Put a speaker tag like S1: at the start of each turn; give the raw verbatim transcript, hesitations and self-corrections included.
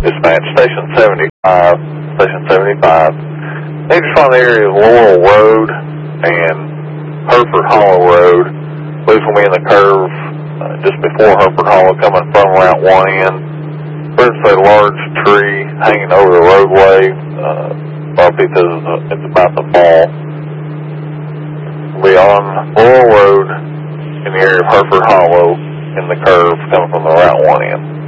S1: Dispatch, Station seventy-five, Station seventy-five. They just find the area of Laurel Road and Hereford Hollow Road. Believe will be in the curve uh, just before Hereford Hollow, coming from Route one N. There's a large tree hanging over the roadway, uh, probably because it's about to fall. We'll be on Laurel Road in the area of Hereford Hollow in the curve coming from the Route one N.